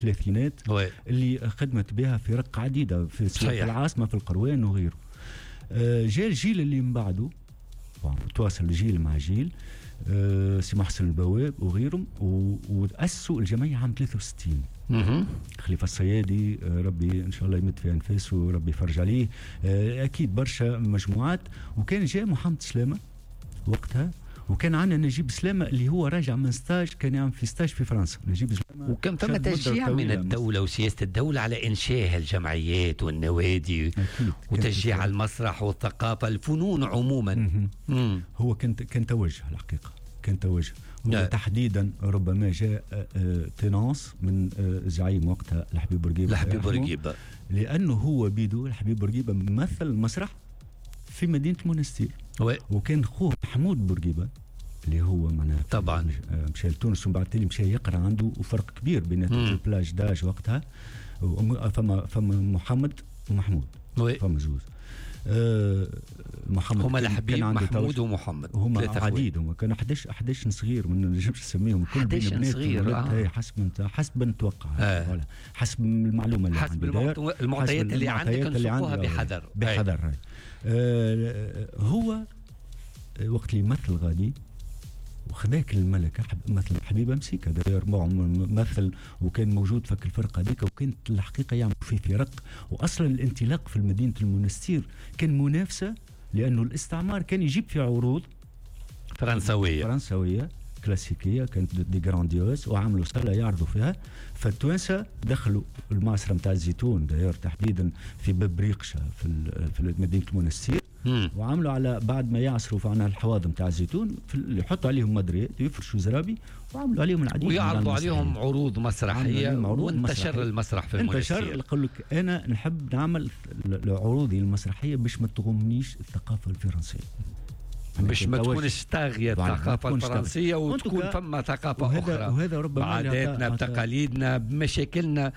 الثلاثينات اللي خدمت بها فرق عديدة في العاصمة في القروان وغيره. جاء الجيل اللي من بعده تواصل جيل مع جيل، سي محسن البواب وغيرهم، وتأسسوا الجمعية عام 63. خليفة الصيادي ربي إن شاء الله يمد في أنفاسه وربي يفرج عليه، أكيد برشا مجموعات. وكان جاء محمد سلامة وقتها، وكان عندنا نجيب سلامة اللي هو راجع من ستاج، كان يعمل في ستاج في فرنسا نجيب سلامة. وكان ثم تشجيع من الدولة وسياسة الدولة على إنشاء الجمعيات والنوادي وتشجيع المسرح والثقافة الفنون عموما. هو كان توجه الحقيقة، كان توجه تحديدا. ربما جاء تناص من زعيم وقتها الحبيب بورقيبة، لأنه هو بيدو الحبيب بورقيبة مثل المسرح في مدينة المنستير. وكان خوه محمود بورقيبة اللي هو معناها طبعا مشى لتونس ومن بعد تالي مشى يقرا، عنده وفرق كبير بين البلاج داج وقتها. فما محمد ومحمود، فما زوز. محمد هما الحبيب محمود ومحمد، هما عديد، هما كانوا 11 صغير، ما نجمش نسميهم كل بين بنات صغير. حسب نتوقع حسب المعلومه اللي حسب المعطيات اللي عندك نشوفوها بحذر. هو وقت اللي مثل غادي وخذاك الملكة مثل حبيبة مسيكة داير مثل، وكان موجود فك الفرقة هذيك، وكانت الحقيقة يعمل في فرق. وأصلا الانطلاق في مدينة المنستير كان منافسة، لأنه الاستعمار كان يجيب في عروض فرنسوية كلاسيكية، كانت دي جرانديوز، وعملوا صالة يعرضوا فيها. فالتوانسة دخلوا المعصرة متاع الزيتون داير تحديدا في باب ريقشة في مدينة المنستير، وعملوا على بعد ما يعصروا فعنا الحواض متاع الزيتون يحطوا عليهم مدريات ويفرشوا زرابي، وعملوا عليهم العديد ويعرضوا عليهم عروض مسرحية، وانتشر المسرح في المنستير. انتشر. يقول لك أنا نحب نعمل عروضي المسرحية باش ما تغمنيش الثقافة الفرنسية، باش ما تكونش طاغية الثقافة الفرنسية وتكون فما ثقافة أخرى، وهذا ربما بعاداتنا بتقاليدنا بمشاكلنا.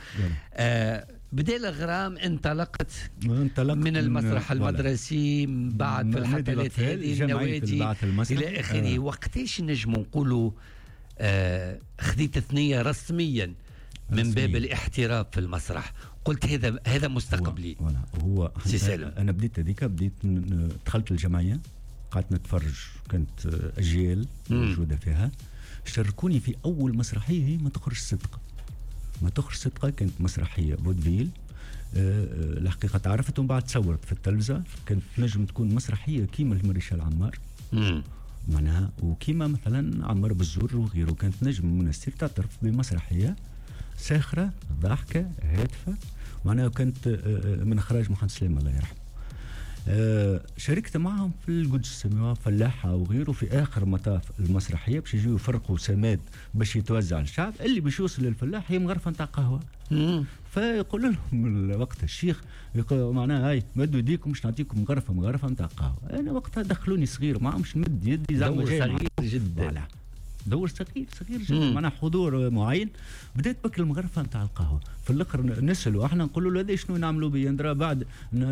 بدال الغرام انطلقت من المسرح المدرسي، بعد في الحفلات هذه النوادي إلى آخره. وقتاش نجم نقولوا خذيت ثنية رسميا من باب الاحتراف في المسرح، قلت هذا مستقبلي؟ هو أنا بديت دخلت الجمعية، قعدت نتفرج، كانت أجيال موجودة فيها. شاركوني في أول مسرحية هي ما تخرج صدقة، كانت مسرحية بودفيل. الحقيقة تعرفت ومن بعد تصورت في التلفزة. كانت نجم تكون مسرحية كيما المريشال عمار معناها، وكيما مثلا عمار بالزور وغيره. كانت نجم المنستير تعترف بمسرحية ساخرة ضاحكة هادفة معناها، كانت من إخراج محمد سليم الله يرحمه. شاركت معهم في القدس السماوة فلاحة وغيره. في آخر مطاف المسرحية باش يجيو يفرقوا سماد باش يتوزع الشعب، اللي باش يوصل للفلاح هي مغرفة نتاع قهوة. فيقول لهم وقت الشيخ يقول معناها هاي مدوا يديكم مش نعطيكم مغرفة نتاع قهوة. أنا وقتها دخلوني صغير معهم مش نمد يدي زعما جاي صغير جدا، دور صغير جدا معناها حضور معين. بدأت بك المغرفة نتاع القهوة، في الآخر نسألوا احنا نقولوا له هذا شنو نعملوا به؟ ندرى بعد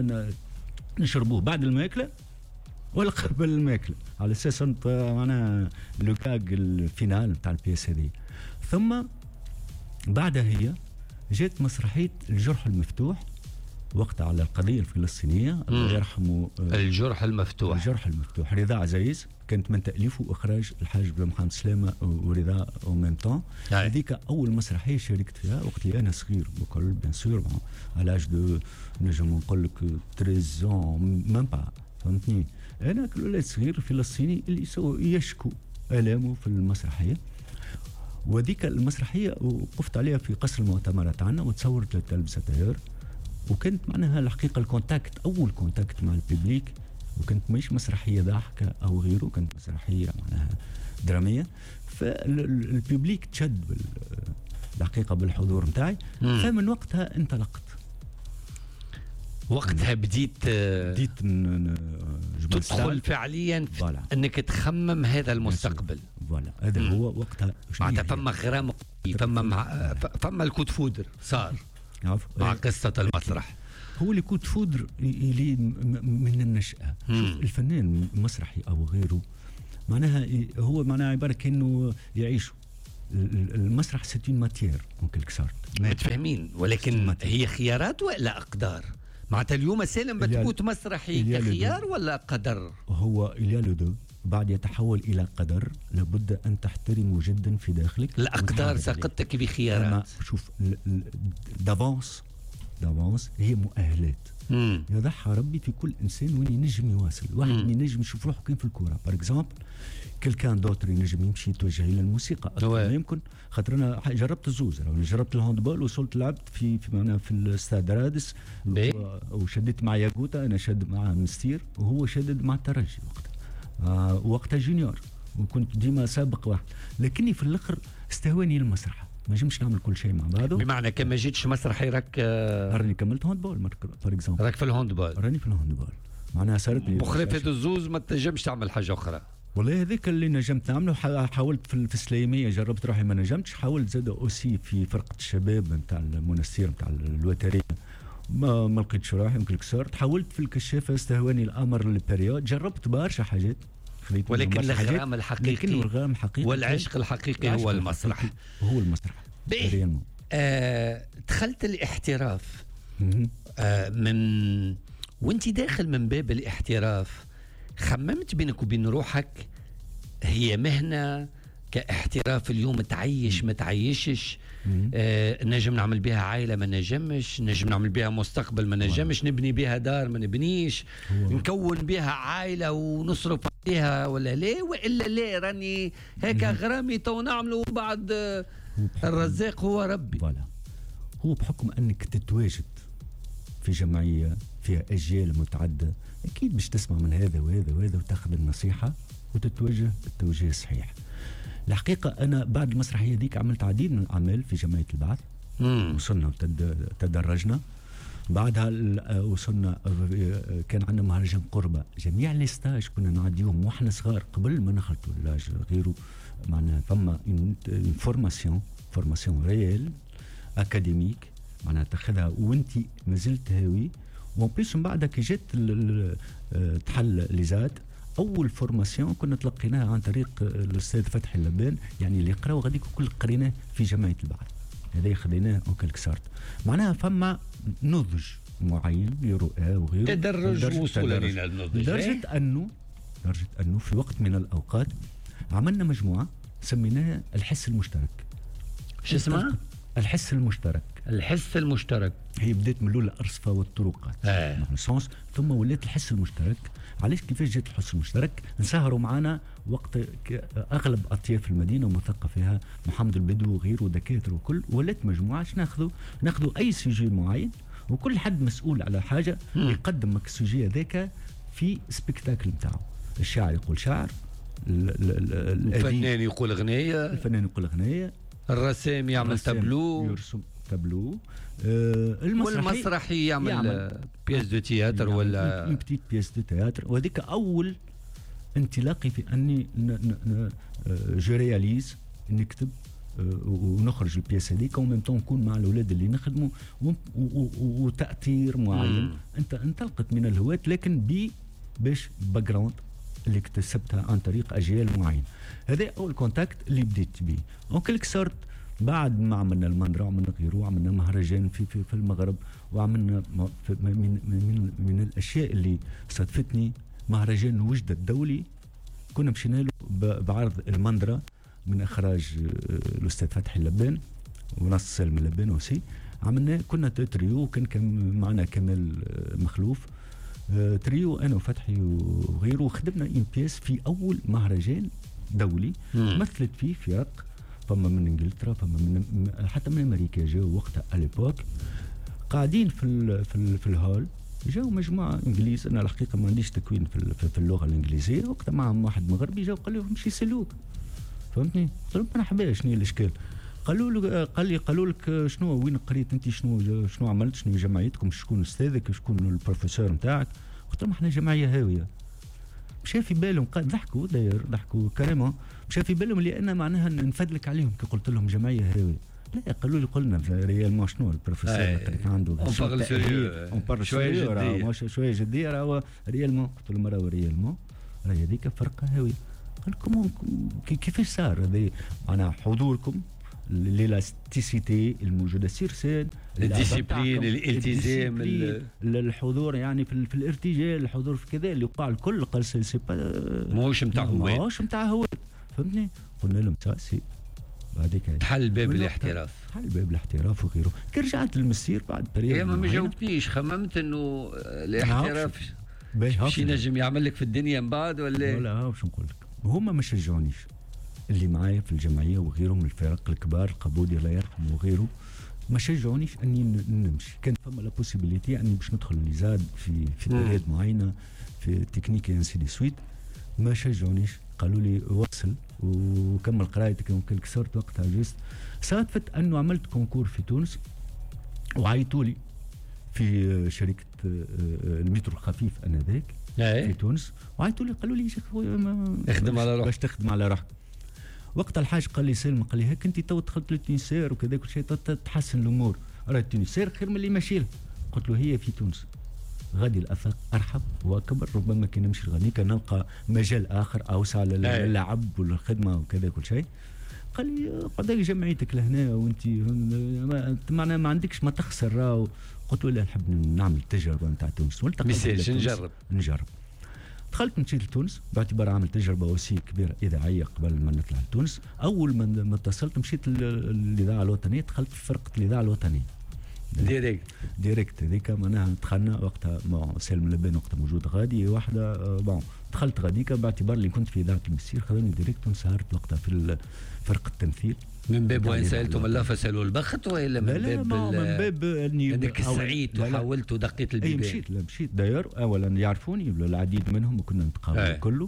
نشربوه بعد الماكله ولا قبل الماكله، على اساس انت معناها لوكاج الفينال نتاع البيس هذه. ثم بعدها هي جات مسرحيه الجرح المفتوح وقتها على القضيه الفلسطينيه الله يرحمه. الجرح المفتوح رضا عزيز، كانت من تاليف واخراج الحاج محمد سلامه ورضا او ميم طون. هذيك اول مسرحيه شاركت فيها وقت اللي انا صغير بكل بيان سور على لاج دو نجم نقول لك 13 ميم با، فهمتني؟ انا كل صغير فلسطيني اللي يشكو الامه في المسرحيه. وذيك المسرحيه وقفت عليها في قصر المؤتمرات عنا وتصورت للتلفزه تاير، وكانت معناها الحقيقه اول كونتاكت مع الببليك. وكانت مش مسرحيه ضحكه او غيره، كانت مسرحيه معناها دراميه. فالببليك تشد الحقيقه بالحضور نتاعي. فمن وقتها انطلقت. وقتها بديت تدخل فعليا انك تخمم هذا المستقبل. فوالا هذا هو وقتها. معناتها فما غرام، فما الكود فودر صار مع قصة المسرح. هو اللي كود فودر اللي من النشأة. شوف الفنان مسرحي أو غيره معناها هو معناها عبارة كأنه يعيشه المسرح سيت اون ماتيير اون كيلك سورت. متفاهمين، ولكن هي خيارات ولا اقدار؟ معناتها اليوم سالم بتفوت مسرحي كخيار ولا قدر؟ هو إليا لو دو، بعد يتحول إلى قدر، لابد أن تحترمه جدا في داخلك. الأقدار سقطتك بخيارات. شوف دافونس هي مؤهلات يضعها ربي في كل إنسان وين ينجم يواصل. واحد ينجم يشوف روحه كان في الكورة باغ اكزومبل، كان دوتر ينجم يمشي يتوجه الى الموسيقى اكثر ما يمكن. خاطر انا جربت الزوز، انا جربت الهاندبول، وصلت لعبت في معنا في الاستاد رادس، وشديت مع ياغوتا، انا شاد مع مستير وهو شدد مع الترجي وقتها جونيور، وكنت ديما سابق واحد. لكني في الاخر استهواني المسرح، ما نجمش نعمل كل شيء مع بعضه. بمعنى كان ما جيتش مسرحي راك راني كملت هاندبول باغ اكزومبل. راك في الهاندبول؟ راني في الهاندبول، معناها صارت لي بخلافة الزوز ما تنجمش تعمل حاجه اخرى. والله هذاك اللي نجمت نعمله. حاولت في السليميه، جربت روحي ما نجمتش. حاولت زاد اوسي في فرقه الشباب نتاع المنستير نتاع الوتريه، ما لقيتش روحي يمكن كسرت. حاولت في الكشافه، استهواني الامر البريود، جربت برشا حاجات، ولكن الغرام الحقيقي والعشق الحقيقي هو المسرح. هو المسرح. دخلت الاحتراف من وانت داخل من باب الاحتراف، خممت بينك وبين روحك هي مهنة كاحتراف اليوم تعيش ما تعيشش؟ نجم نعمل بها عائلة ما نجمش، نجم نعمل بها مستقبل ما نجمش، نبني بها دار ما نبنيش، نكون بها عائلة ونصرف عليها ولا لا، وإلا لا راني هيك غرامي تو نعمله وبعد الرزاق هو ربي. هو بحكم أنك تتواجد في جمعية فيها أجيال متعددة، أكيد باش تسمع من هذا وهذا وهذا وتاخذ النصيحة وتتوجه التوجيه الصحيح. الحقيقة أنا بعد المسرحية ديك عملت عديد من الأعمال في جمعية البعث، وصلنا وتدرجنا. بعدها وصلنا، كان عندنا مهرجان قربة، جميع ليستاج كنا نعديهم واحنا صغار قبل ما نخلطوا اللاج غيره. معناها فما فورماسيون ريال اكاديميك، معناها تاخذها وانت مازلت هاوي. وبليس من بعدها كي جات تحل ليزاد، اول فورماسيون كنا تلقيناها عن طريق الاستاذ فتحي اللبان، يعني اللي يقراو غاديك كل قريناه في جمعيه البعث، هذا خذيناه او كلك سارت. معناها فما نضج معين لرؤى وغيره، تدرج وصولا الى النضج، لدرجه انه في وقت من الاوقات عملنا مجموعه سميناها الحس المشترك. شو اسمها؟ الحس المشترك. الحس المشترك هي بدات من الاولى الارصفه والطرقات ثم ولات الحس المشترك. علاش كيفاش جات الحس المشترك؟ نسهروا معنا وقت اغلب اطياف المدينه ومثقف فيها محمد البدو وغيره ودكاتره وكل، ولات مجموعه ناخذوا اي سوجي معين، وكل حد مسؤول على حاجه يقدم السوجي هذاك في سبيكتاكل نتاعو. الشاعر يقول شعر، الفنان يقول غنية، الرسام يعمل تابلو، يرسم تابلو، والمسرحي يعمل بياس دو تياتر ولا بتيت بياس دو تياتر. وهذيك اول انطلاقي في اني جو رياليز نكتب ونخرج البياس هذيك، وميم طون نكون مع الاولاد اللي نخدموا وتاثير معين. انت انطلقت من الهواة، لكن باش باك جراوند اللي اكتسبتها عن طريق اجيال معين. هذا اول كونتاكت اللي بديت به. وكلك صرت بعد ما عملنا المندرة وعملنا غيره، وعملنا مهرجان في المغرب، وعملنا من الاشياء اللي صدفتني مهرجان وجدة الدولي، كنا مشينا له بعرض المندرة من اخراج الاستاذ فتحي اللبان ونص سالم اللبان وسي. عملنا كنا تريو، كان معنا كمال مخلوف، تريو انا وفتحي وغيره، وخدمنا ان بيس في اول مهرجان دولي مثلت فيه فرق، فما من انجلترا، فما من حتى من امريكا جاوا وقتها اليبوك، قاعدين في الهول. جاوا مجموعه انجليز، انا الحقيقه ما عنديش تكوين في اللغه الانجليزيه، وقتها معهم واحد مغربي جاوا قال لهم مشي سلوك، فهمتني؟ قلت لهم مرحبا، شنو الاشكال؟ قالوا لك شنو، وين قريت انت، شنو عملت، شنو جمعيتكم، شكون استاذك، شكون البروفيسور نتاعك؟ قلت لهم احنا جمعيه هاويه. مشى في بالهم، ضحكوا كريمون، مشى في بالهم اللي انا معناها نفدلك عليهم كي قلت لهم جمعيه هاويه. لا، قالوا لي قلنا ريالمون شنو البروفيسور اللي عنده شويه جديه، راه ريالمون. قلت لهم راه ريالمون راهي هذيك فرقه هاويه. قال لكم كيفاش صار هذا معناها حضوركم للاستيسيتي الموجوده سيرسين الديسيبلين الالتزام الحضور يعني في الارتجال الحضور في كذا اللي وقع الكل قال سي با موش نتاع هواد موش نتاع هواد فهمتني قلنا لهم سي هذيك تحل باب الاحتراف تحل باب الاحتراف وغيره كي رجعت للمسير بعد طريقه ما جاوبتنيش خممت انه الاحتراف باش ينجم يعمل لك في الدنيا من بعد ولا لا باش نقول لك هما ما شجعونيش اللي معايا في الجمعيه وغيرهم من الفرق الكبار قبودي الله يرحمه وغيره ما شجعونيش اني نمشي كان فما لا بوسيبيليتي اني باش ندخل ليزاد في بلاد معينه في تكنيك انسي دي سويت ما شجعونيش قالوا لي وصل وكمل قرايتك يمكن كسرت وقتها جست صادفت انه عملت كونكور في تونس وعيطوا لي في شركه المترو الخفيف انذاك في تونس وعيطوا لي قالوا لي يا شيخ اخدم على روحك باش تخدم على روحك وقت الحاج قال لي سلم قال لي هيك انت تو دخلت للتونسير وكذا كل شيء تحسن الامور راه التونسير خير من اللي ماشي له قلت له هي في تونس غادي الافاق ارحب واكبر ربما كي نمشي لغاديك نلقى مجال اخر اوسع للعب والخدمه وكذا كل شيء قال لي قعد لي جمعيتك لهنا وانت معناها ما عندكش ما تخسر راهو قلت له لا نحب نعمل التجربه نتاع تونس ميساج نجرب دخلت مشيت لتونس باعتبار عامل تجربه وسيله كبيره اذاعيه قبل ما نطلع لتونس اول ما اتصلت مشيت للاذاعه الوطنيه دخلت في فرقه الاذاعه الوطنيه ديريكت هذيك معناها دخلنا وقتها سالم لبان وقتها موجود غادي واحده دخلت غاديك باعتبار اللي كنت في اذاعه المسير خذوني ديريكت وانسهرت وقتها في فرقه التمثيل من باب وين سالتم الله فسالوا البخت ولا من باب انك سعيت وحاولت ودقيت البيبان مشيت داير اولا يعرفوني العديد منهم وكنا نتقابل كله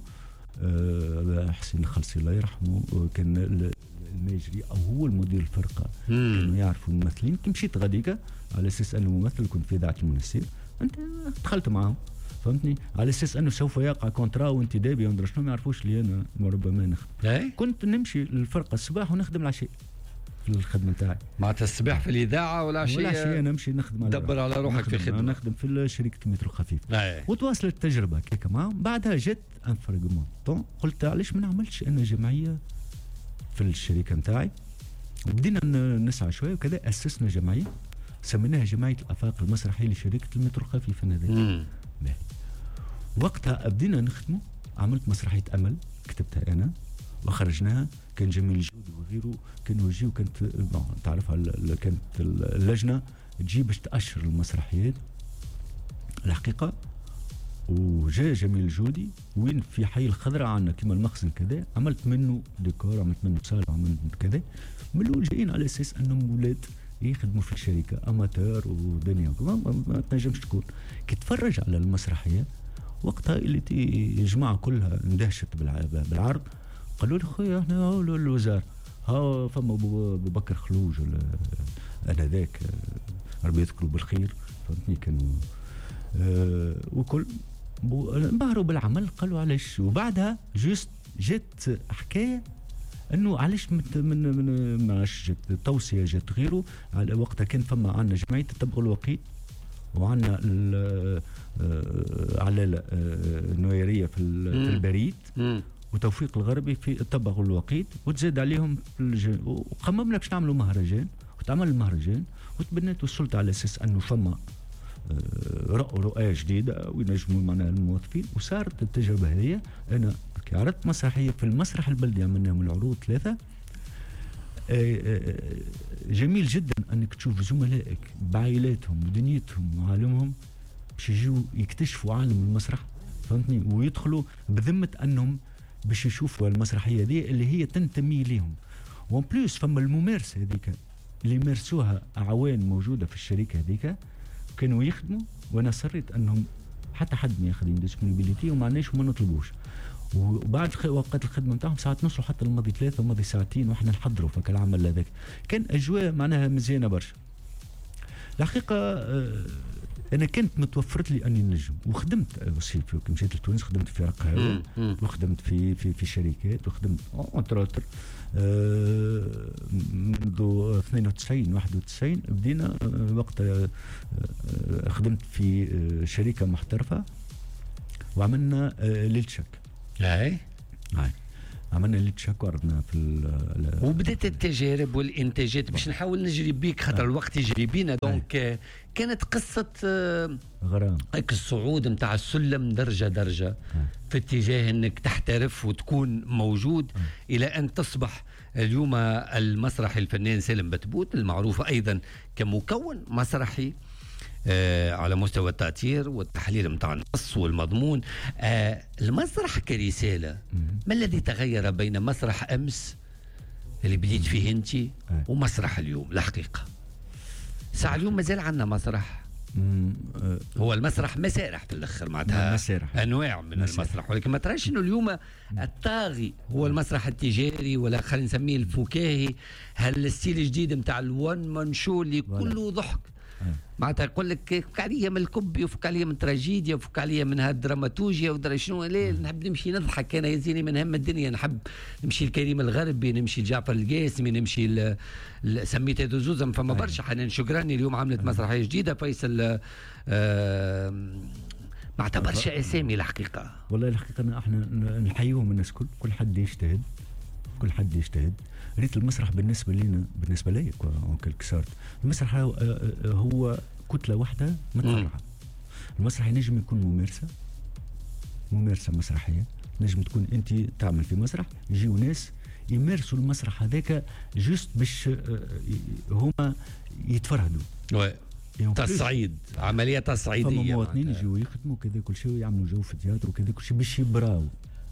حسين الخلصي الله يرحمه كان الماجري او هو المدير الفرقه كانوا يعرفوا الممثلين كي مشيت غاديكا على اساس انه ممثل كنت في اذاعه المنسير انت دخلت معاهم فهمتني على اساس انه سوف يقع كونترا وانتدابي وندري شنو ما يعرفوش لي انا ربما نخدم كنت نمشي للفرقه الصباح ونخدم العشاء في الخدمه نتاعي معناتها الصباح في الاذاعه والعشيه نمشي نخدم دبر على روحك في خدمه نخدم في شركه المترو الخفيف وتواصلت التجربه كيك معاهم بعدها جت ان فريغمون قلت علاش ما نعملش انا جمعيه في الشركه نتاعي وبدينا نسعى شويه وكذا اسسنا جمعيه سميناها جمعيه الافاق المسرحيه لشركه المترو الخفيف هذاك وقتها بدينا نخدموا عملت مسرحيه امل كتبتها انا وخرجناها كان جميل الجودي وغيره كانوا يجيو كانت تعرفها كانت اللجنه تجي باش تاشر المسرحيات الحقيقه وجاء جميل الجودي وين في حي الخضراء عندنا كما المخزن كذا عملت منه ديكور عملت منه صاله عملت كذا من الاول جايين على اساس انهم ولاد يخدموا في الشركه اماتور ودنيا ما تنجمش تكون كي تفرج على المسرحيه وقتها اللي الجماعه كلها اندهشت بالعرض قالوا لي خويا احنا الوزاره ها فما ابو بكر خلوج انا ذاك ربي يذكره بالخير فهمتني كانوا وكل انبهروا بالعمل قالوا علاش وبعدها جت حكايه انه علاش من معاش جت توصيه جت غيره على وقتها كان فما عندنا جمعيه تتبع الوقيت وعندنا على النويريه في البريد وتوفيق الغربي في تتبع الوقيت وتزاد عليهم وقممنا باش نعملوا مهرجان وتعمل المهرجان وتبنيت وصلت على اساس انه فما رؤى جديده وينجموا معنا الموظفين وصارت التجربه هذه انا كي عرضت مسرحيه في المسرح البلدي عملنا من العروض 3 جميل جدا انك تشوف زملائك بعائلاتهم ودنيتهم وعالمهم باش يجوا يكتشفوا عالم المسرح فهمتني ويدخلوا بذمه انهم باش يشوفوا المسرحيه هذه اللي هي تنتمي لهم وان بليس فما الممارسه هذيك اللي مارسوها اعوان موجوده في الشركه هذيك كانوا يخدموا وانا صريت انهم حتى حد ما ياخذ ديسبونيبيليتي وما عندناش وما نطلبوش وبعد وقت الخدمه نتاعهم ساعات نوصلوا حتى الماضي 3 وماضي ساعتين واحنا نحضروا في العمل هذاك كان اجواء معناها مزيانه برشا الحقيقه انا كنت متوفرت لي اني نجم وخدمت كي مشيت لتونس خدمت في رقهاوي وخدمت في شركات وخدمت اونتر منذ 92 91 بدينا وقت خدمت في شركه محترفه وعملنا ليلة شك عملنا اللي تشكرنا في وبدات التجارب والانتاجات باش نحاول نجري بيك خاطر الوقت يجري بينا. دونك كانت قصه غرام هيك الصعود نتاع السلم درجه درجه في اتجاه انك تحترف وتكون موجود الى ان تصبح اليوم المسرحي الفنان سالم بتبوت المعروف ايضا كمكون مسرحي على مستوى التأثير والتحليل متاع النص والمضمون. المسرح كرسالة، ما الذي تغير بين مسرح أمس اللي بديت فيه أنت ومسرح اليوم؟ الحقيقة ساعة اليوم مازال عندنا مسرح، هو المسرح مسارح في الأخر معناتها أنواع من المسرح، ولكن ما تراش إنه اليوم الطاغي هو المسرح التجاري ولا خلينا نسميه الفكاهي، هالستيل الجديد متاع الون مان شو اللي كله ضحك معناتها يقول لك فك عليا من الكوبي وفك عليا من تراجيديا وفك عليا من هالدراماتورجيا ودرا شنو. ليه نحب نمشي نضحك، انا يزيني من هم الدنيا، نحب نمشي الكريم الغربي، نمشي لجعفر القاسمي، نمشي سميت هذو زوزم. فما برشا حنان شكراني اليوم عملت مسرحيه جديده، فيصل معناتها برشا اسامي الحقيقه. والله الحقيقه احنا نحييهم الناس كل حد يجتهد، كل حد يجتهد. ريت المسرح بالنسبه لنا، بالنسبه لي كسرت المسرح هو كتله واحده متفرعه. المسرح ينجم يكون ممارسه مسرحيه، نجم تكون انت تعمل في مسرح يجيو ناس يمارسوا المسرح هذاك جوست باش هما يتفرهدوا. تصعيد، عمليه تصعيديه. فما مواطنين يجيو يخدموا كذا كل شيء ويعملوا جو في التياتر وكذا كل شيء باش يبراو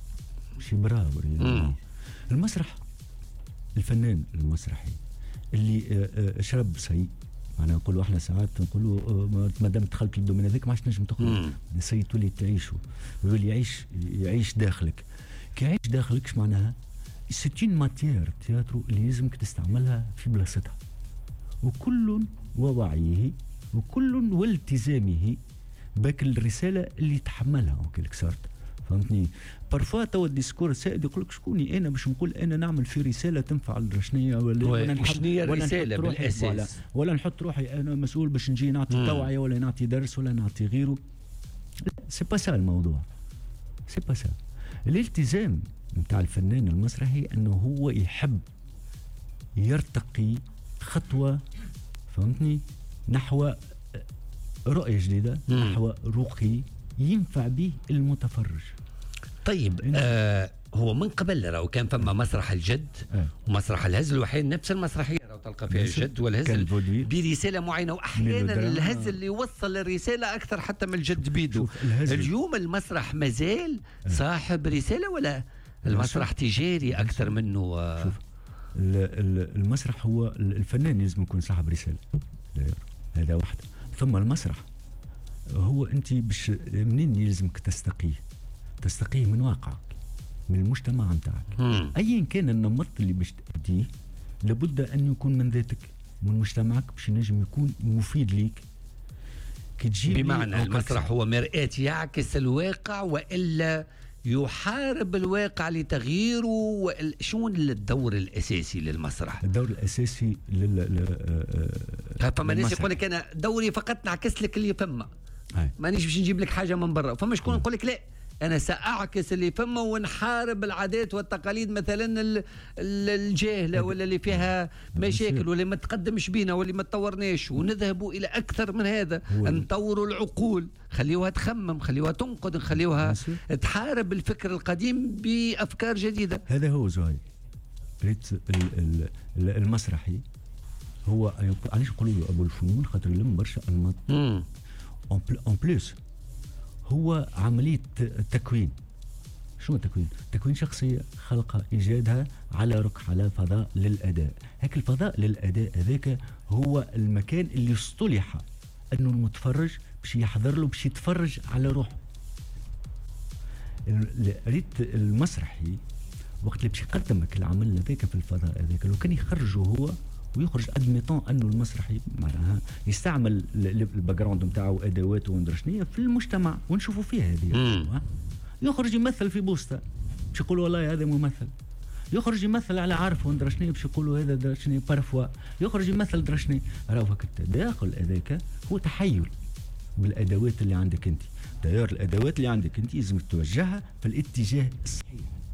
يعني. المسرح الفنان المسرحي اللي شرب سي، معناها نقولوا احنا ساعات نقولوا ما دام دخلت للدومين هذاك ما عادش تنجم تخرج، السي تولي تعيشه، يولي يعيش داخلك. كي يعيش داخلك اش معناها؟ سيتين ماتير تياترو اللي لازمك تستعملها في بلاصتها، وكل ووعيه وكل والتزامه باك الرساله اللي تحملها وكلك صارت. فهمتني؟ بارفوا توا الديسكور السائد يقول لك شكوني انا باش نقول انا نعمل في رساله تنفع الرشنيه ولا شنية الرساله بالاساس، ولا نحط روحي انا مسؤول باش نجي نعطي توعيه ولا نعطي درس ولا نعطي غيره. سي با سا الموضوع، سي با سا. الالتزام نتاع الفنان المسرحي انه هو يحب يرتقي خطوه، فهمتني، نحو رؤيه جديده، نحو رقي ينفع به المتفرج. طيب هو من قبل راهو كان فما مسرح الجد ومسرح الهزل، وحين نفس المسرحيه راهو تلقى فيها الجد والهزل برساله معينه، واحيانا الهزل اللي يوصل الرساله اكثر حتى من الجد بيدو. اليوم المسرح مازال صاحب رساله ولا المسرح تجاري اكثر منه؟ شوف المسرح هو الفنان لازم يكون صاحب رساله، هذا واحد. ثم المسرح هو انت باش منين يلزمك تستقيه من واقعك، من المجتمع نتاعك، ايا كان النمط اللي باش تأديه لابد ان يكون من ذاتك من مجتمعك باش ينجم يكون مفيد ليك. بمعنى المسرح هو مرآة يعكس الواقع والا يحارب الواقع لتغييره. شو الدور الاساسي للمسرح؟ الدور الاساسي فما ناس يقول لك انا دوري فقط نعكس لك اللي فما، مانيش باش نجيب لك حاجه من برا. فما شكون يقول لك لا انا ساعكس اللي فما ونحارب العادات والتقاليد مثلا الجاهله ولا اللي فيها مشاكل واللي ما تقدمش بينا واللي ما تطورناش، ونذهبوا الى اكثر من هذا، نطوروا العقول، خليوها تخمم، خليوها تنقد، خليوها تحارب الفكر القديم بافكار جديده. هذا هو زهير ريت المسرحي هو علاش نقولوا له ابو الفنون؟ خاطر يلم برشا انماط. اون بليس هو عمليه تكوين. شنو تكوين؟ تكوين شخصيه خلقها ايجادها على ركح، على فضاء للاداء. هيك الفضاء للاداء هذاك هو المكان اللي اصطلح انه المتفرج باش يحضر له، باش يتفرج على روحه. ريت المسرحي وقت اللي باش يقدمك العمل هذاك في الفضاء هذاك، لو كان يخرجه هو ويخرج ادميطون انه المسرحي معناها يستعمل الباك جراوند نتاعو وادواته وندرشنيه في المجتمع ونشوفوا فيها هذه. يخرج يمثل في بوسطه باش يقولوا والله هذا ممثل، يخرج يمثل على عارف وندرشنيه باش يقولوا هذا درشني بارفوا، يخرج يمثل درشني. راهو هكا التداخل هذاك هو تحيل بالادوات اللي عندك انت. داير الادوات اللي عندك انت لازم توجهها في الاتجاه الصحيح،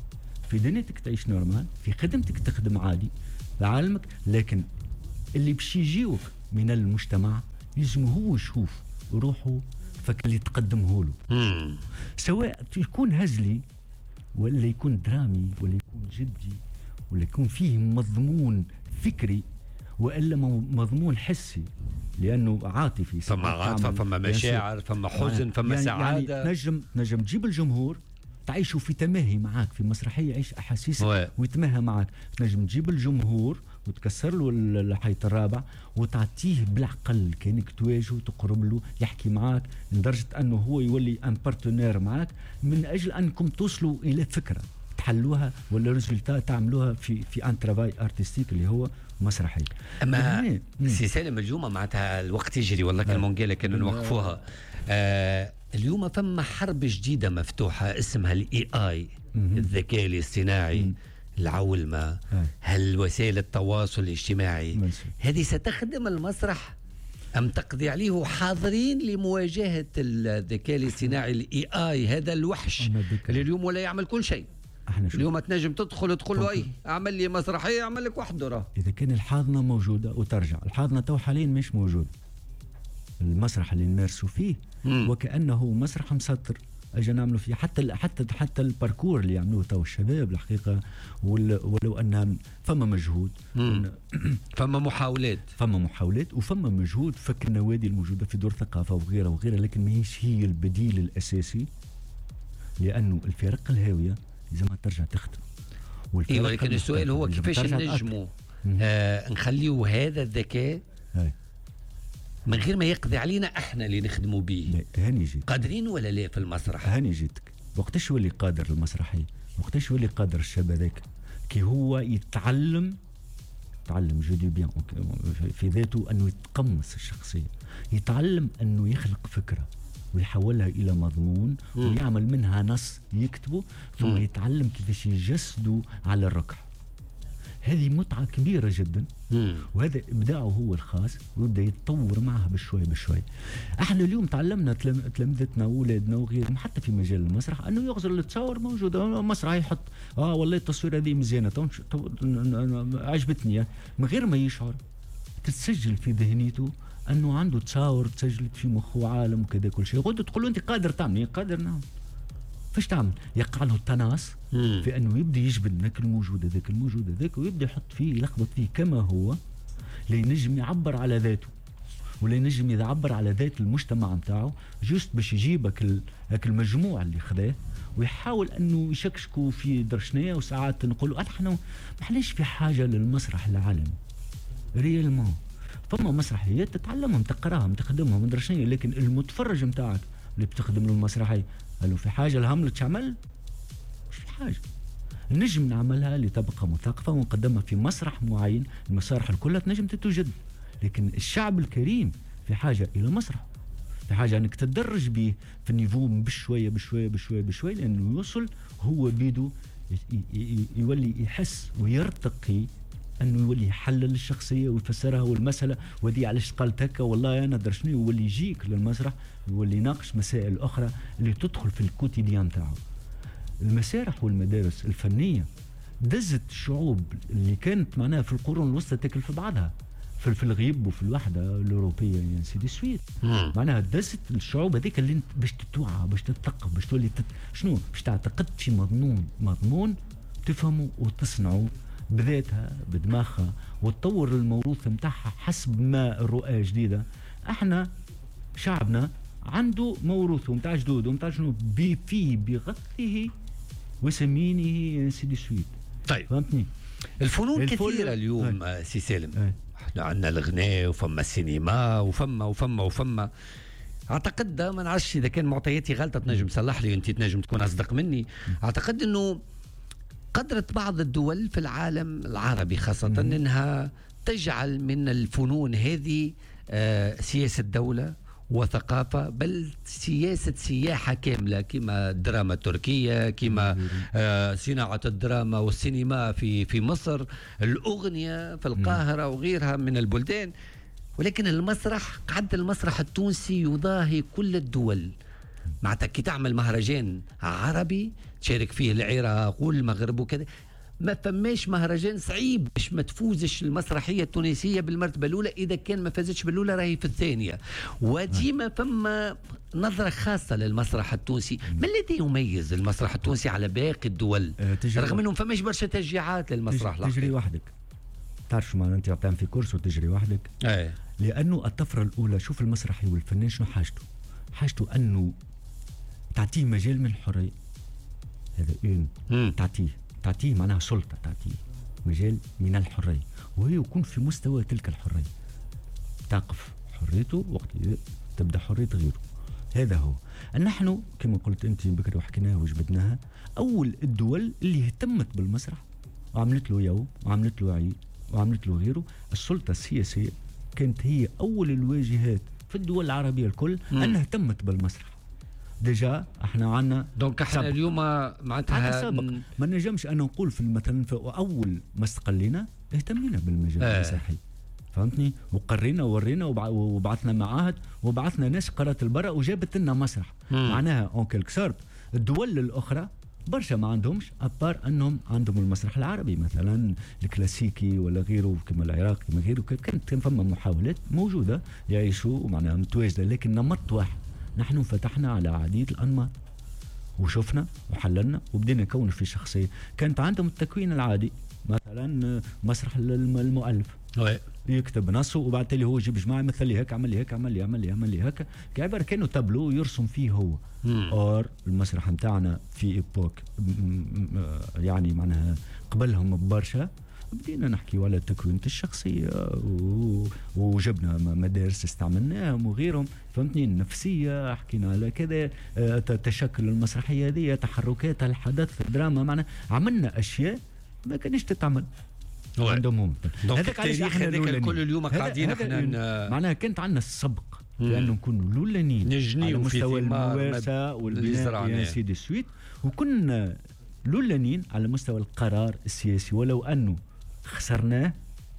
في دنيتك تعيش نورمال، في خدمتك تخدم عادي لعالمك، لكن اللي باش يجيوك من المجتمع يلزم هو يشوف روحه فك اللي تقدمه له، سواء يكون هزلي ولا يكون درامي ولا يكون جدي ولا يكون فيه مضمون فكري والا مضمون حسي، لانه عاطفي، فما عاطفه، فما مشاعر، فما حزن، فما يعني سعاده. يعني نجم تجيب الجمهور تعيشوا في تماهي معاك في مسرحيه، يعيش احاسيسك ويتماهى معاك. نجم تجيب الجمهور وتكسر له الحيط الرابع وتعطيه بالعقل كانك تواجهه تقرب له يحكي معاك لدرجه انه هو يولي ان بارتنير معاك من اجل انكم توصلوا الى فكره تحلوها ولا ريزولتا تعملوها في ان ترافاي ارتستيك اللي هو مسرحي. اما سي سالم اليوم معناتها الوقت يجري والله كان مونجيلا كانوا نوقفوها. اليوم فما حرب جديده مفتوحه اسمها الاي اي، الذكاء الاصطناعي، العولمه، وسائل التواصل الاجتماعي. هذه ستخدم المسرح ام تقضي عليه؟ حاضرين لمواجهه الذكاء الاصطناعي الاي اي، هذا الوحش اللي اليوم ولا يعمل كل شيء. اليوم تنجم تدخل تقول له اي اعمل لي مسرحيه يعمل لك وحده. راه اذا كان الحاضنه موجوده وترجع الحاضنه تو حاليا مش موجود، المسرح اللي نمارسوا فيه وكانه مسرح مسطر اجا نعملوا فيه حتى الباركور اللي يعملوه تو الشباب الحقيقه، ولو ان فما مجهود فما محاولات وفما مجهود فك النوادي الموجوده في دور ثقافه وغيرها، لكن ماهيش هي البديل الاساسي، لانه الفرق الهاويه لازم ترجع تخدم. ايوه لكن السؤال هو كيفاش نجموا نخليوا هذا الذكاء من غير ما يقضي علينا احنا اللي نخدموا به. هاني جيت قادرين ولا لا في المسرح؟ هاني جيتك وقتاش يولي قادر المسرحي، وقتاش يولي قادر الشاب هذاك كي هو يتعلم جو بيان في ذاته انه يتقمص الشخصيه، يتعلم انه يخلق فكره ويحولها الى مضمون ويعمل منها نص يكتبه، ثم يتعلم كيفاش يجسده على الركح. هذه متعة كبيرة جدا، وهذا إبداعه هو الخاص، ويبدأ يتطور معها بشوي. احنا اليوم تعلمنا تلامذتنا وأولادنا وغيرهم حتى في مجال المسرح أنه يغزر التصاور موجود، مسرح يحط والله التصوير هذه مزيانة عجبتني، من غير ما يشعر تتسجل في ذهنيته أنه عنده تصاور تسجلت في مخه عالم وكذا كل شيء. قلت تقول له أنت قادر تعمل، قادر نعم. فاش تعمل؟ يقع له التناص في انه يبدا يجبد ذاك الموجود هذاك ويبدا يحط فيه يلخبط فيه كما هو، لينجم يعبر على ذاته ولا ينجم يعبر على ذات المجتمع نتاعو، جوست باش يجيبك المجموع اللي خذاه ويحاول انه يشكشكوا في درشنيه. وساعات نقولوا احنا ما احناش في حاجه للمسرح العالمي ريالمون، فما مسرحيات تتعلمهم تقراهم تخدمهم درشنيه، لكن المتفرج نتاعك اللي بتخدم له المسرحيه قالوا في حاجه لهاملت عمل مش في حاجه، نجم نعملها لتبقى مثقفه ونقدمها في مسرح معين. المسارح الكلها تنجم تتوجد، لكن الشعب الكريم في حاجه الى مسرح، في حاجه انك تدرج به في النيفو بشويه لانه يوصل هو بيدو يولي يحس ويرتقي، انه يولي يحلل الشخصيه ويفسرها والمساله وذي علاش قالت هكا والله انا درت شنو، يولي يجيك للمسرح يولي يناقش مسائل اخرى اللي تدخل في الكوتيديان نتاعو. المسارح والمدارس الفنيه دزت الشعوب اللي كانت معناها في القرون الوسطى تاكل في بعضها في الغيب وفي الوحده الاوروبيه يعني سيدي سويت، معناها دزت الشعوب هذيك اللي باش تتوعى باش تتثقف باش تولي شنو باش تعتقد في مضمون تفهمه وتصنعه بذاتها بدماغها وتطور الموروث نتاعها حسب ما الرؤى جديده. احنا شعبنا عنده موروثه نتاع جدوده نتاع شنو فيه بغثه وسمينه سيدي سويت. طيب فهمتني؟ الفنون كثيره اليوم سي سالم، احنا عندنا الغناء وفما السينما وفما اعتقد ما نعرفش اذا كان معطياتي غلطه تنجم تصلح لي انت تنجم تكون اصدق مني. اعتقد انه قدرت بعض الدول في العالم العربي خاصة أنها تجعل من الفنون هذه سياسة دولة وثقافة، بل سياسة سياحة كاملة، كما الدراما التركية، كما صناعة الدراما والسينما في مصر، الأغنية في القاهرة وغيرها من البلدان. ولكن المسرح قعد المسرح التونسي يضاهي كل الدول معناتها كي تعمل مهرجان عربي تشارك فيه العراق والمغرب وكذا، ما فماش مهرجان صعيب باش ما تفوزش المسرحيه التونسيه بالمرتبه الاولى، اذا كان ما فازتش بالاولى راهي في الثانيه. وديما فما نظره خاصه للمسرح التونسي. ما الذي يميز المسرح التونسي على باقي الدول رغم انه فماش برشا تشجيعات للمسرح؟ تجري وحدك، تعرف شو معنى انت تعمل في كورس وتجري وحدك؟ لانه الطفره الاولى، شوف المسرحي والفنان شنو حاجته انه تعطيه مجال من الحريه. هذا تعطيه معناها سلطه، تعطيه مجال من الحريه، وهي يكون في مستوى تلك الحريه، تقف حريته وقت تبدا حريه غيره. هذا هو. نحن كما قلت انت بكري وحكيناها وجبدناها، اول الدول اللي اهتمت بالمسرح وعملت له يوم وعملت له عيد وعملت له غيره. السلطه السياسيه كانت هي اول الواجهات في الدول العربيه الكل انها اهتمت بالمسرح. ديجا احنا عندنا دونك احنا اليوم معناتها ما نجمش انا نقول في مثلا اول ما استقلينا اهتمينا بالمجال المسرحي، فهمتني؟ وقرينا وورينا وبعثنا معاهد وبعثنا ناس قرات البرا وجابت لنا مسرح. معناها اون كيلك سورت الدول الاخرى برشا ما عندهمش ابار انهم عندهم المسرح العربي مثلا الكلاسيكي ولا غيره كما العراق كما غيره. كانت فما محاولات موجوده يعيشوا معناها متواجده، لكن نمط واحد. نحن فتحنا على عديد الانماط وشفنا وحللنا وبدينا نكون في شخصيه. كانت عندهم التكوين العادي مثلا مسرح المؤلف يكتب نصه وبعد تالي هو يجيب جماعه مثل لي هيك عمل لي هيك عمل لي هيك كعباره كانوا تابلو يرسم فيه هو. اور المسرح نتاعنا في ايبوك يعني معناها قبلهم ببرشا بدينا نحكي على تكوين الشخصيه وجبنا مدارس استعملناهم وغيرهم، فهمتني؟ النفسيه حكينا على كذا، تشكل المسرحيه هذه، تحركاتها، الحدث، الدراما، معنا عملنا اشياء ما كانش تتعمل عندهم هم. هذاك التاريخ هذاك الكل اليوم قاعدين احنا معناها كانت عندنا السبق لانه نكونوا الاولانيين على مستوى الممارسه والبناء سيدي السويت، وكنا الاولانيين على مستوى القرار السياسي، ولو انه خسرناه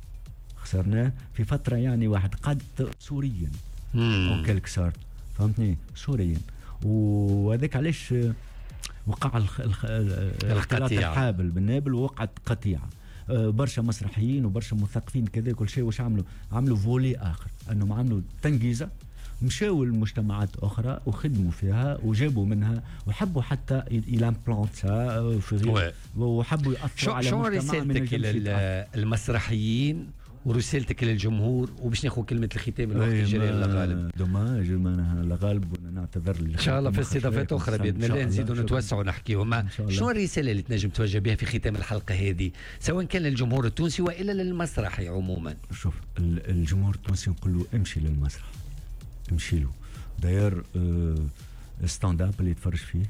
في فتره يعني واحد قاد سوريا او كلك صار، فهمتني؟ سوريا. وهذاك علاش وقع الاختلاط الحابل بالنابل ووقعت قطيعه. برشا مسرحيين وبرشا مثقفين كذا كل شيء واش عملوا فولي اخر، انهم عملوا تنجيزه، مشاو لمجتمعات اخرى وخدموا فيها وجابوا منها وحبوا حتى يلامبلونتها في وحبوا ياثروا على شو رسالتك للمسرحيين ورسالتك للجمهور؟ وباش ناخذ كلمه الختام الوقت الجري لغالب. دوماج معناها لغالب ونعتذر ان شاء الله في استضافات اخرى باذن الله نزيدوا نتوسعوا ونحكيوا. شنو الرساله اللي تنجم توجه بها في ختام الحلقه هذه سواء كان للجمهور التونسي والا للمسرحي عموما؟ شوف الجمهور التونسي نقول له امشي للمسرح، امشي له. داير ستاند اب اللي يتفرج فيه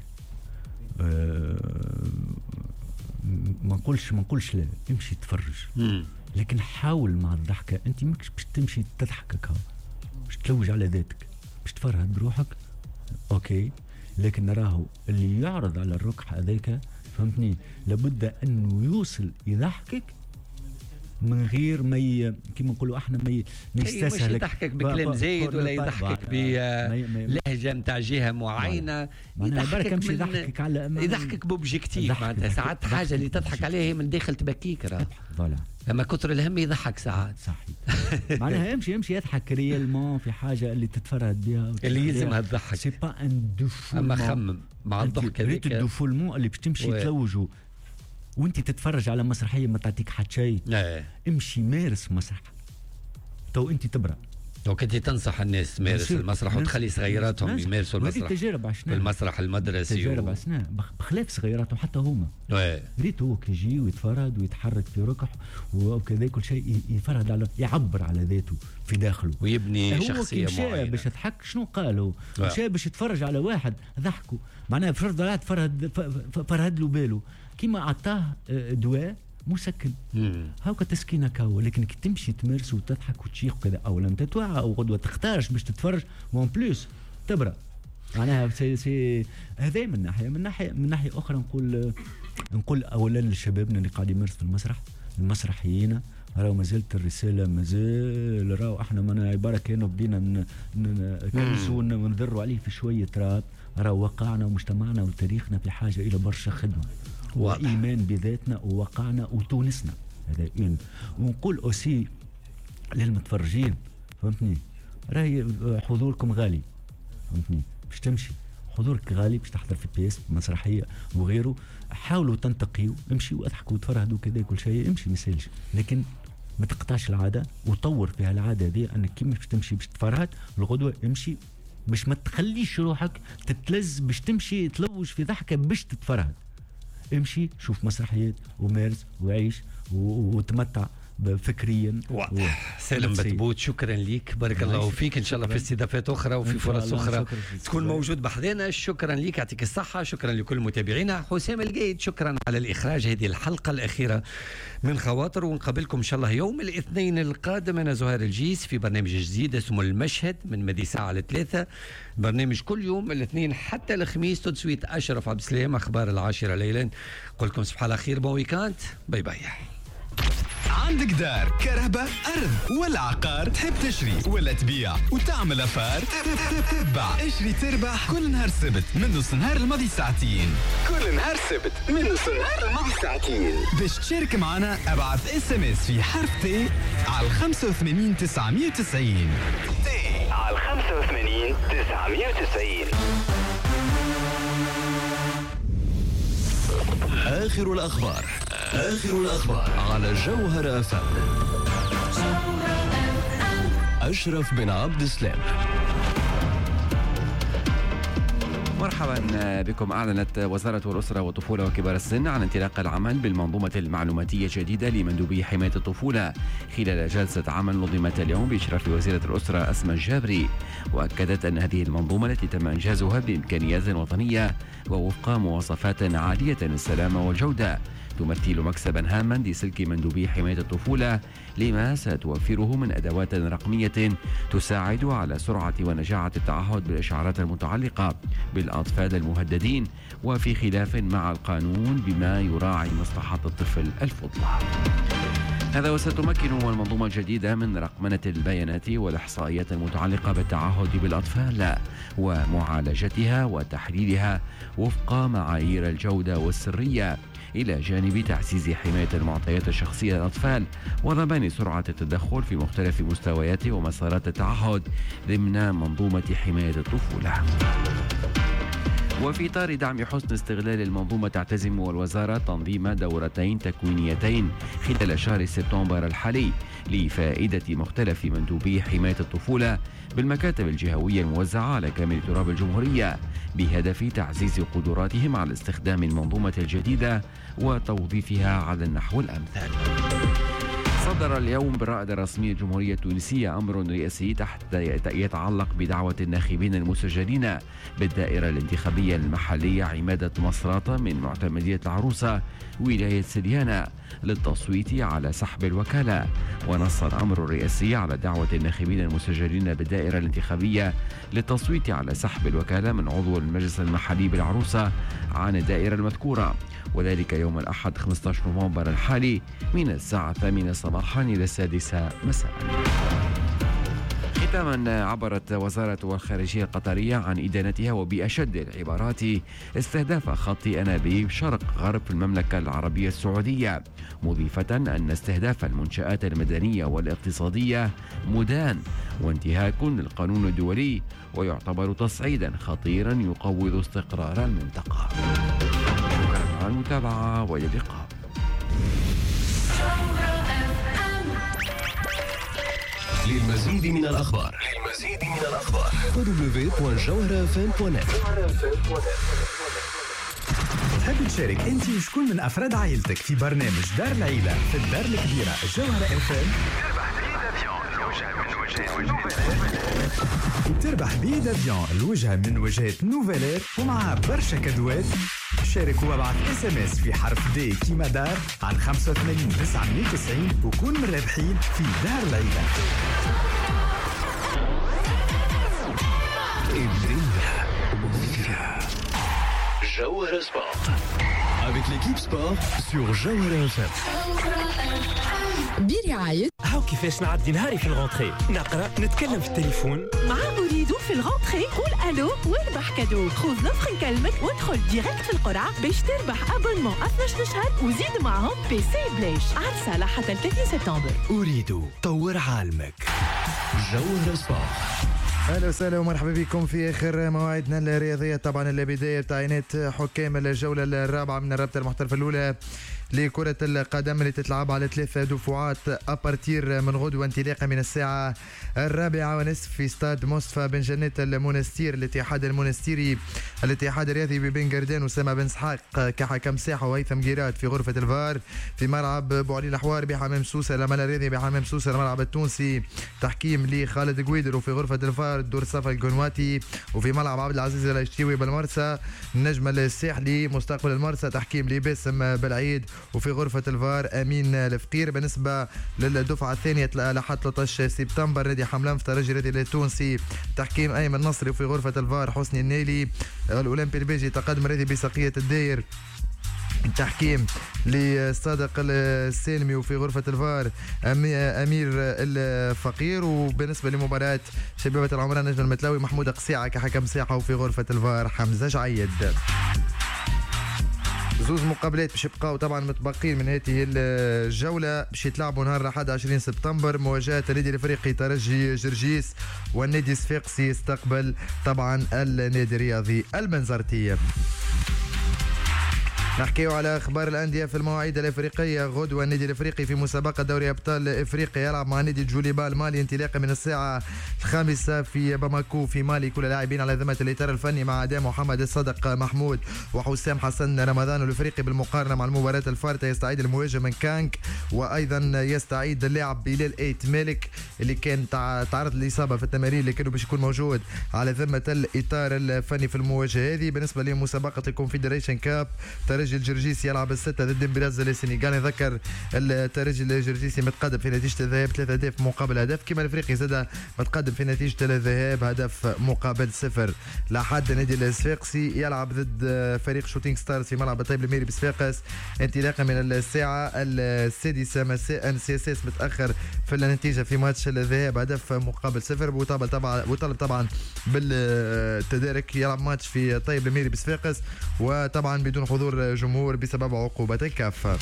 ما نقولش لا، امشي تفرج. لكن حاول مع الضحكه، انت ماكش باش تمشي تضحك هكا باش تلوج على ذاتك، باش تفرهد بروحك اوكي، لكن نراهو اللي يعرض على الركح هذاك، فهمتني؟ لابد انه يوصل يضحكك من غير ما كيما نقولوا احنا ما يستسهلك، مش يضحكك بكلام زايد ولا يضحكك بلهجه نتاع جهه معينه، يضحكك على يضحكك بوبجيكتيف. معناتها ساعات حاجه اللي تضحك عليها هي من داخل تبكيك راه لما كثر الهم يضحك ساعات. صحيح. معناها امشي يضحك ريالمون في حاجه اللي تتفرهد بها اللي يلزمها تضحك. سي با ان دوفول، اما خمم مع الضحك هذيك الدوفولمون اللي باش تمشي تلوجوا وانت تتفرج على مسرحيه ما تعطيك حتى شيء. امشي مارس مسرح تو انت تبرأ. لو كنت تنصح الناس تمارس المسرح وتخلي صغيراتهم يمارسوا المسرح، هذه تجارب عشناها المسرح المدرسي، تجارب عشناها بخلاف صغيراتهم حتى هما. ريت هو كي يجي ويتفرد ويتحرك في ركح وكذا كل شيء يفرد على يعبر على ذاته في داخله ويبني شخصيه معينه. باش يضحك شنو قالوا؟ مشى باش يتفرج على واحد ضحكوا، معناها فرض لا فرهد له باله كيما عطاه دواء مسكن هاكا تسكين هكا. لكن كي تمشي تمارس وتضحك وتشيخ وكذا، اولا تتوعى او غدوه تختارش باش تتفرج وان بلوس تبرأ. معناها سي هذا من ناحيه اخرى نقول اولا لشبابنا اللي قاعد يمارس في المسرحيين راهو مازالت الرساله مازال راهو احنا من عباره كانوا بدينا كنسوا ونذروا عليه في شويه تراب. راهو واقعنا ومجتمعنا وتاريخنا في حاجه الى برشا خدمه وايمان بذاتنا وواقعنا وتونسنا. هذا ونقول اوسي للمتفرجين فهمتني راهي حضوركم غالي فهمتني باش تمشي حضورك غالي باش تحضر في بيس مسرحيه وغيره. حاولوا تنتقيوا امشي واضحكوا وتفرهدوا كذا كل شيء امشي مسالش لكن ما تقطعش العاده وطور فيها العاده دي انك كيما باش تمشي باش تفرهد الغدوه امشي باش ما تخليش روحك تتلز باش تمشي تلوج في ضحكه باش تتفرهد. امشي شوف مسرحيات ومارس وعيش وتمتع فكريا. سالم بتبوت شكرا ليك بارك الله فيك ان شاء الله في استضافات اخرى وفي فرص اخرى تكون موجود بحذنا. شكرا ليك يعطيك الصحه. شكرا لكل متابعينا. حسام القايد شكرا على الاخراج هذه الحلقه الاخيره من خواطر ونقابلكم ان شاء الله يوم الاثنين القادم. انا زهير الجيس في برنامج جديد اسمه المشهد من مدي ساعه ل3 برنامج كل يوم الاثنين حتى الخميس. تدسويت اشرف عبد السلام اخبار 10 ليلا. قل لكم صباح الخير بون ويكاند باي باي. عندك دار كرهبة أرض ولا عقار تحب تشري ولا تبيع وتعمل أفار تتبع اشري تربح كل نهار سبت من نص نهار الماضي ساعتين. كل نهار سبت من نص نهار الماضي ساعتين باش تشارك معنا ابعث SMS في حرف تي على 85 990 تي على 85 990. آخر الأخبار على جوهر FM. أشرف بن عبد السلام. مرحبا بكم. أعلنت وزارة الأسرة والطفولة وكبار السن عن انطلاق العمل بالمنظومة المعلوماتية الجديدة لمندوبي حماية الطفولة خلال جلسة عمل نظمت اليوم بإشراف وزيرة الأسرة أسماء الجابري. وأكدت أن هذه المنظومة التي تم إنجازها بإمكانيات وطنية ووفق مواصفات عالية السلامة والجودة تمثل مكسبا هاما لسلك مندوبي حماية الطفولة لما ستوفره من أدوات رقمية تساعد على سرعة ونجاعة التعهد بالإشعارات المتعلقة بالأطفال المهددين وفي خلاف مع القانون بما يراعي مصلحة الطفل الفضلى. هذا وستمكن المنظومة الجديدة من رقمنة البيانات والإحصائيات المتعلقة بالتعهد بالأطفال ومعالجتها وتحليلها وفق معايير الجودة والسرية إلى جانب تعزيز حماية المعطيات الشخصية للأطفال وضمان سرعة التدخل في مختلف مستويات ومسارات التعهد ضمن منظومة حماية الطفولة. وفي إطار دعم حسن استغلال المنظومة تعتزم الوزارة تنظيم دورتين تكوينيتين خلال شهر سبتمبر الحالي لفائدة مختلف مندوبي حماية الطفولة بالمكاتب الجهوية الموزعة على كامل تراب الجمهورية بهدف تعزيز قدراتهم على استخدام المنظومة الجديدة وتوظيفها على النحو الأمثل. صدر اليوم بالرائد الرسمي الجمهورية التونسية أمر رئاسي يتعلق بدعوة الناخبين المسجلين بالدائرة الانتخابية المحلية عمادة مصراتة من معتمدية العروسة ولاية سديانة للتصويت على سحب الوكالة. ونص الأمر الرئاسي على دعوة الناخبين المسجلين بالدائرة الانتخابية للتصويت على سحب الوكالة من عضو المجلس المحلي بالعروسة عن الدائرة المذكورة وذلك يوم الأحد 15 نوفمبر الحالي من الساعة 8 صباحا إلى 6 مساء. ختاما عبرت وزارة الخارجية القطرية عن إدانتها وبأشد العبارات استهداف خط أنابيب شرق غرب المملكة العربية السعودية مضيفة أن استهداف المنشآت المدنية والاقتصادية مدان وانتهاك للقانون الدولي ويعتبر تصعيدا خطيرا يقوض استقرار المنطقة. شكرا على المتابعة وإلى اللقاء. للمزيد من الأخبار www.jawharafm.net. تحب تشارك أنت وشكون من أفراد عائلتك في برنامج دار العيلة في الدار الكبيرة جوهرة FM وتربح بيد أفيون الوجهة من وجهات نوفيلير ومعها برشا كادوات. شارك وابعث SMS في حرف دي كيما دار على 85 990 وكون من الرابحين في دار العيلة. الدنيا مثيرة. جوهر سبورت avec l'équipe sport sur Jawhara FM. برعاية هاو كيفاش نعدي نهاري في الغونتري، نقرا نتكلم في التليفون مع أريد في الغونتري. قول ألو واربح كادو. خذ نفخ نكلمك وادخل ديريكت في القرعة باش تربح أبونمون 12 شهر وزيد معهم بي سي بلاش. عرسة لحتى 30 سبتمبر. أريد طور عالمك. جوهرة سبورت. اهلا وسهلا ومرحبا بكم في اخر مواعيدنا الرياضيه. طبعا البدايه تعيينات حكام الجوله الرابعه من الرابطه المحترفه الاولى لكرة القدم اللي تتلعب على 3 دفعات أبارتير من غدوة انطلاقا من الساعة 4:30 في استاد مصطفى بن جنات المونستير. الاتحاد المونستيري الاتحاد الرياضي ببن قردان وسامة بن اسحاق كحكم ساحة وهيثم جيرات في غرفة الفار. في ملعب بوعلي الأحوار بحمام سوسة الملعب الرياضي بحمام سوسة الملعب التونسي تحكيم لخالد قويدر. وفي غرفة الفار دور صفا القنواتي. وفي ملعب عبد العزيز الاشتيوي بالمرسى النجم الساحلي مستقبل المرسى تحكيم لباسم بالعيد. وفي غرفة الفار أمين الفقير. بالنسبة للدفعة الثانية لحد 13 سبتمبر نادي حملان في الترجي الرياضي التونسي تحكيم أيمن نصري. وفي غرفة الفار حسني النيلي. الأولمبي البيجي تقدم الرياضي بسقية الداير تحكيم لصادق السالمي. وفي غرفة الفار أمير الفقير. وبالنسبة لمباراة شبيبة العمران نجم المتلاوي محمود قسيعة كحكم ساحة. وفي غرفة الفار حمزة جعيد. زوز مقابلات باش يبقاو طبعا متبقين من هذه الجوله باش يتلعبوا نهار 21 سبتمبر. مواجهه النادي الافريقي ترجي جرجيس والنادي الصفاقسي يستقبل طبعا النادي الرياضي البنزرتي. نحكيو على اخبار الانديه في المواعيد الافريقيه. غدوه النادي الافريقي في مسابقه دوري ابطال افريقيا يلعب مع نادي جوليبا المالي انطلاقا من الساعه 5 في باماكو في مالي. كل اللاعبين على ذمه الاطار الفني مع اداء محمد الصدق محمود وحسام حسن رمضان. والافريقي بالمقارنه مع المباراه الفارطه يستعيد المواجه من كانك. وايضا يستعيد اللاعب بلال ايت مالك اللي كان تعرض للاصابه في التمارين اللي كانوا باش يكون موجود على ذمه الاطار الفني في المواجهه هذه. بالنسبه لمسابقه الكونفدريشن كاب ترجي الجرجيسي يلعب الستة ضد بيرازيل السنغال. نذكر الترجي الجرجيسي متقدم في نتيجة الذهاب 3 أهداف مقابل هدف. كما الافريقي زاد متقدم في نتيجة الذهاب هدف مقابل 0. لحد النادي الصفاقسي يلعب ضد فريق شوتينغ ستارز في ملعب طيب الميري بصفاقس انطلاقا من الساعة 6 مساء. CSS متأخر في النتيجة في ماتش الذهاب هدف مقابل 0. وطالب طبعا بالتدارك يلعب ماتش في طيب الميري بصفاقس وطبعا بدون حضور جمهور بسبب عقوبة الكاف.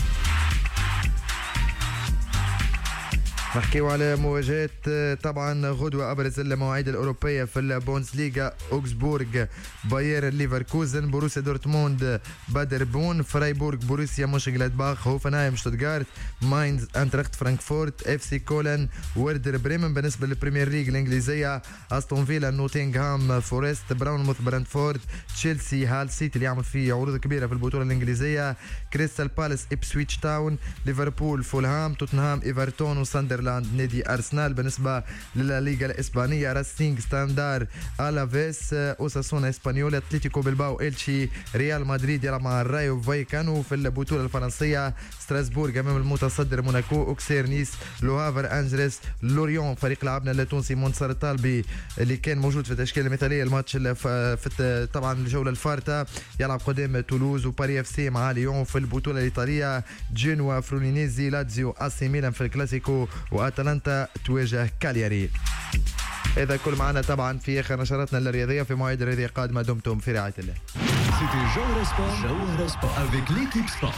نحكيو على مواجهات طبعا غدوة أبرز المواعيد الأوروبية في البوندسليغا. أوكسبورغ باير ليفركوزن بروسيا دورتموند بادر بون فرايبورغ بروسيا موشنغلادباخ هوفنهايم شتوتغارت ماينز انترخت فرانكفورت FC كولن وردر بريمن. بالنسبة للبريمير ليج الإنجليزية أستون فيلا نوتنغهام فورست براونموث برنتفورد تشيلسي هال سيتي اللي يعمل فيه عروض كبيرة في البطولة الإنجليزية كريستال بالاس إبسويتش تاون ليفربول فولهام توتنهام إيفرتون وساندرلاند نادي أرسنال. بالنسبة للليغا الإسبانية راسينغ ستاندار ألافيس أوساسونا إسبانيول أتلتيكو بلباو إلشي ريال مدريد يلعب مع الرايو فايكانو. في البطولة الفرنسية ستراسبورغ أمام المتصدر موناكو أوكسير نيس لوهافر أنجلس لوريون فريق لاعبنا التونسي منصر الطالبي اللي كان موجود في التشكيلة المثالية الماتش في طبعا الجولة الفارطة يلعب قدام تولوز وباري FC مع ليون. في البطولة الإيطالية جينوا فرونينيزي لاتزيو أسي ميلان في الكلاسيكو وأتلانتا تواجه كالياري. هذا كل معنا طبعا في آخر نشراتنا الرياضية في مواعيد الرياضية قادمة. دمتم في رعاية الله. C'était Jawhara Sport. Jawhara Sport avec l'équipe sport.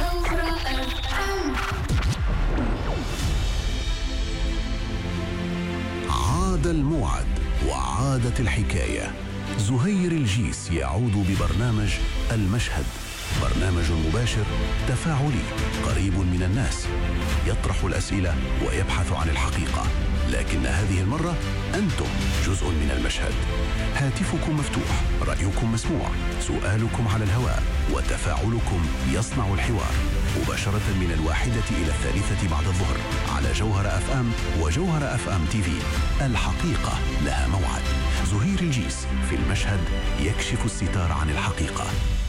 عاد الموعد وعادت الحكاية. زهير الجيس يعود ببرنامج المشهد. برنامج مباشر تفاعلي قريب من الناس يطرح الأسئلة ويبحث عن الحقيقة. لكن هذه المرة أنتم جزء من المشهد. هاتفكم مفتوح، رأيكم مسموع، سؤالكم على الهواء وتفاعلكم يصنع الحوار مباشرة من 1 إلى 3 بعد الظهر على جوهرة FM وجوهرة FM TV. الحقيقة لها موعد. زهير الجيس في المشهد يكشف الستار عن الحقيقة.